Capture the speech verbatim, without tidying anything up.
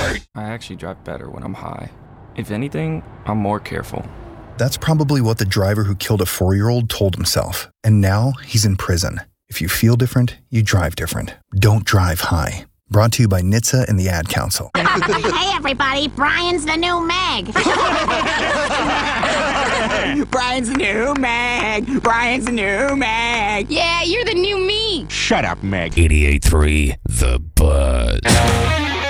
I actually drive better when I'm high. If anything, I'm more careful. That's probably what the driver who killed a four-year-old told himself. And now he's in prison. If you feel different, you drive different. Don't drive high. Brought to you by N H T S A and the Ad Council. Hey, everybody, Brian's the new Meg. Brian's the new Meg. Brian's the new Meg. Yeah, you're the new me. Shut up, Meg. eighty-eight point three The Buzz.